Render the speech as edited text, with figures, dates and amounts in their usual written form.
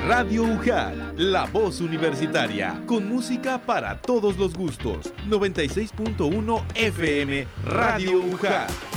Radio UJAT, la voz universitaria, con música para todos los gustos. 96.1 FM, Radio UJAT.